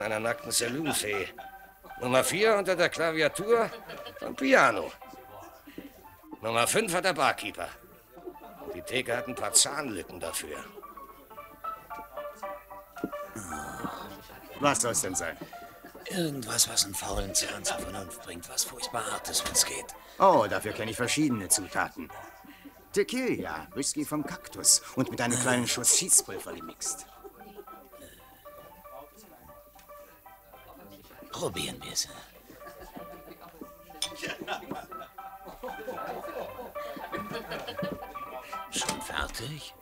einer nackten Saloonfee. Nummer 4 unter der Klaviatur vom Piano. Nummer 5 hat der Barkeeper. Die Theke hat ein paar Zahnlücken dafür. Was soll's denn sein? Irgendwas, was einen faulen Zahn zur Vernunft bringt. Was furchtbar Hartes, wenn's geht. Oh, dafür kenne ich verschiedene Zutaten. Tequila, Whisky vom Kaktus und mit einem kleinen Schuss Schießpulver gemixt. Probieren wir's. Schon fertig?